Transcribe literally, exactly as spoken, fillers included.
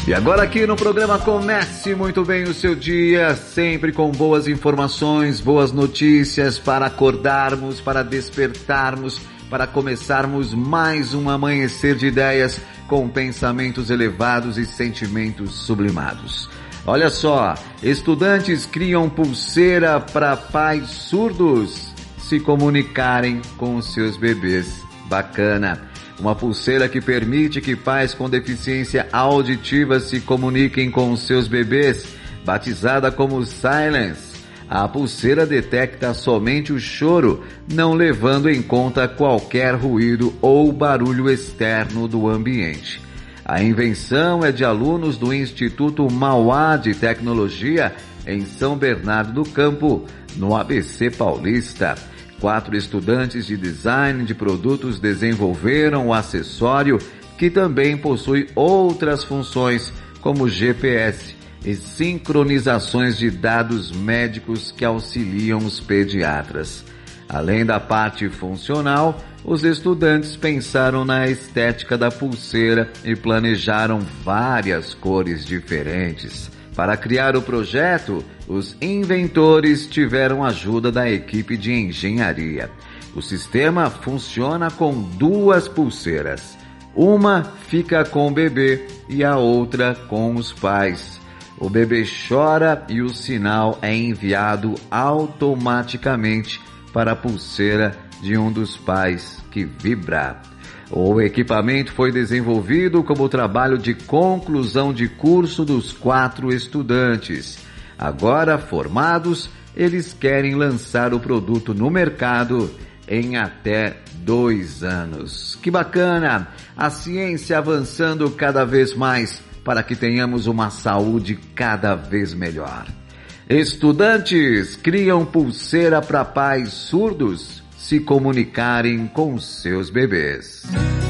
E agora aqui no programa Comece Muito Bem o Seu Dia, sempre com boas informações, boas notícias para acordarmos, para despertarmos, para começarmos mais um amanhecer de ideias com pensamentos elevados e sentimentos sublimados. Olha só, estudantes criam pulseira para pais surdos se comunicarem com os seus bebês. Bacana! Uma pulseira que permite que pais com deficiência auditiva se comuniquem com os seus bebês, batizada como Silence. A pulseira detecta somente o choro, não levando em conta qualquer ruído ou barulho externo do ambiente. A invenção é de alunos do Instituto Mauá de Tecnologia, em São Bernardo do Campo, no A B C Paulista. Quatro estudantes de design de produtos desenvolveram o acessório, que também possui outras funções, como G P S e sincronizações de dados médicos que auxiliam os pediatras. Além da parte funcional, os estudantes pensaram na estética da pulseira e planejaram várias cores diferentes. Para criar o projeto, os inventores tiveram ajuda da equipe de engenharia. O sistema funciona com duas pulseiras. Uma fica com o bebê e a outra com os pais. O bebê chora e o sinal é enviado automaticamente para a pulseira de um dos pais, que vibra. O equipamento foi desenvolvido como trabalho de conclusão de curso dos quatro estudantes. Agora formados, eles querem lançar o produto no mercado em até dois anos. Que bacana! A ciência avançando cada vez mais para que tenhamos uma saúde cada vez melhor. Estudantes criam pulseira para pais surdos se comunicarem com seus bebês.